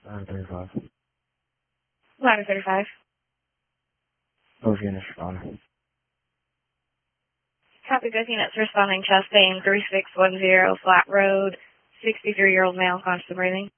35. Ladder 35. Both units responding. Copy, both units responding. Chest pain, 3610, flat road, 63-year-old male, constant breathing.